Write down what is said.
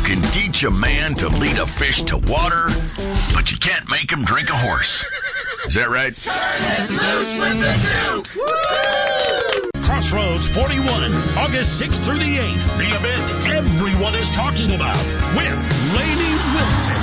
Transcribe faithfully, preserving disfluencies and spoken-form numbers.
can teach a man to lead a fish to water, but you can't make him drink a horse. Is that right? Turn it loose with the Duke! Crossroads forty-one, August sixth through the eighth. The event everyone is talking about with Lainey Wilson.